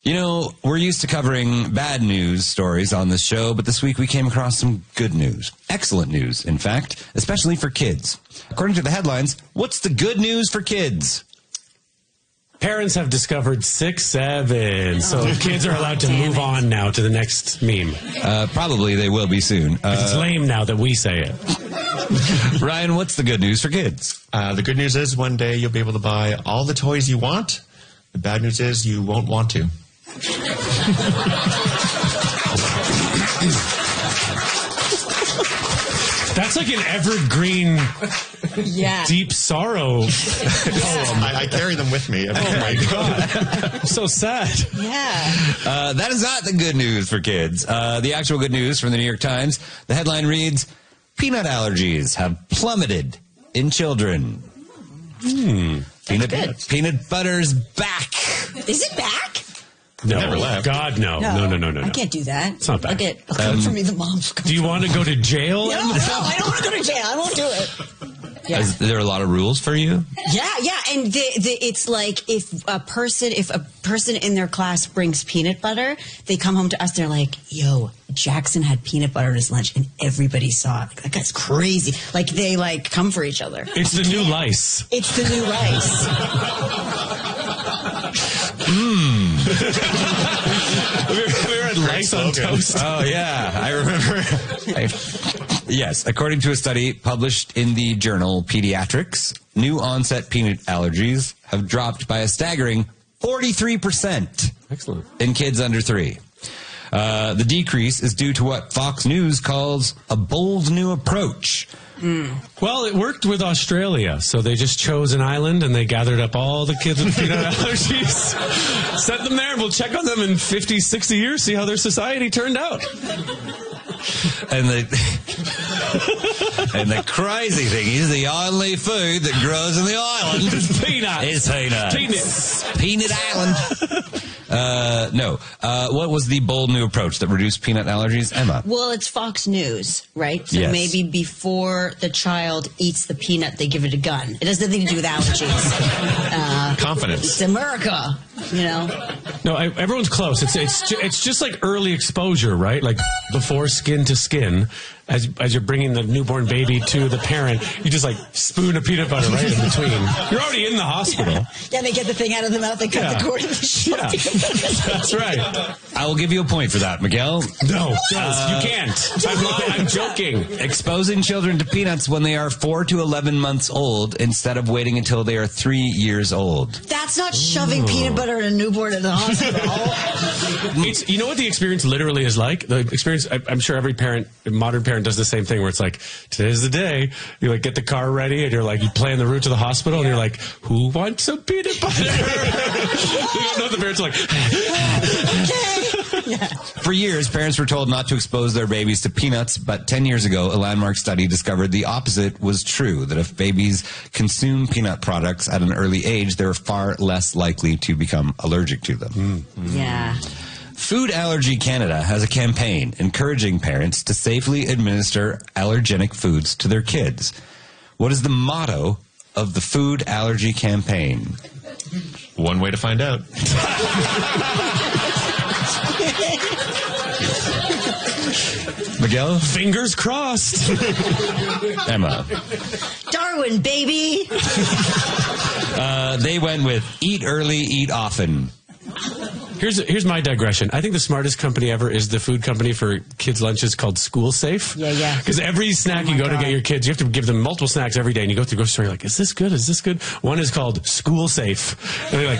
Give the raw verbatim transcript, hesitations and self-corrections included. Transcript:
You know, we're used to covering bad news stories on this show, but this week we came across some good news. Excellent news, in fact, especially for kids. According to the headlines, what's the good news for kids? Parents have discovered six seven, so kids are allowed to move on now to the next meme. Uh, probably they will be soon. Uh, it's lame now that we say it. Ryan, what's the good news for kids? Uh, the good news is one day you'll be able to buy all the toys you want. The bad news is you won't want to. That's like an evergreen, yeah. deep sorrow poem. I, I carry them with me. Oh my God. I'm so sad. Yeah. Uh, that is not the good news for kids. Uh, the actual good news from the New York Times, the headline reads, peanut allergies have plummeted in children. Hmm. Peanut, good. peanut butter's back. Is it back? No, Never left. God, no. No, no, no, no, no. I can't do that. It's not bad. I'll get, I'll come Um, for me, the moms. Do you want to go to jail? No, no, I don't want to go to jail. I won't do it. Yeah. Is there a lot of rules for you? Yeah, yeah, and the, the, it's like if a person, if a person in their class brings peanut butter, they come home to us. They're like, "Yo, Jackson had peanut butter at his lunch, and everybody saw it. That guy's crazy." Like they like come for each other. It's the new lice. It's the new rice. Mmm. we were at lice on toast. Oh, yeah. I remember. I, yes. According to a study published in the journal Pediatrics, new onset peanut allergies have dropped by a staggering forty-three percent. Excellent. In kids under three. Uh, the decrease is due to what Fox News calls a bold new approach. Mm. Well, it worked with Australia, so they just chose an island and they gathered up all the kids with peanut allergies, sent them there, and we'll check on them in fifty, sixty years, see how their society turned out. And the and the crazy thing is the only food that grows in the island It's peanuts. is peanuts. Peanuts. Peanut Island. Uh, no. Uh, what was the bold new approach that reduced peanut allergies, Emma? Well, it's Fox News, right? So Yes. maybe before the child eats the peanut, they give it a gun. It has nothing to do with allergies. Uh, Confidence. It's America, you know. No, I, everyone's close. It's it's ju- it's just like early exposure, right? Like before skin to skin, as as you're bringing the newborn baby to the parent, you just like spoon of peanut butter right in between. You're already in the hospital. Yeah, they get the thing out of the mouth, they cut Yeah. the cord and they shove Yeah. peanut butter. That's right. I will give you a point for that, Miguel. No, Uh, you can't. I'm lying. I'm joking. Exposing children to peanuts when they are four to eleven months old instead of waiting until they are three years old. That's not shoving peanut butter in a newborn in the hospital. It's, you know what the experience literally is like? The experience, I, I'm sure every parent, modern parent does the same thing where it's like, today's the day. You like get the car ready and you're like, you plan the route to the hospital and you're like, who wants some peanut butter? You don't know, the parents are like, Okay. Yeah. For years, parents were told not to expose their babies to peanuts, but ten years ago, a landmark study discovered the opposite was true, that if babies consume peanut products at an early age, they're far less likely to become allergic to them. Mm. Yeah. Food Allergy Canada has a campaign encouraging parents to safely administer allergenic foods to their kids. What is the motto of the Food Allergy campaign? One way to find out. Miguel? fingers crossed. Emma? Darwin, baby. Uh, they went with eat early, eat often. Here's here's my digression. I think the smartest company ever is the food company for kids' lunches called School Safe. Yeah, yeah. Because every snack Oh you my go to God. get your kids, you have to give them multiple snacks every day. And you go through the grocery store, you're like, is this good? Is this good? One is called School Safe. And they're like,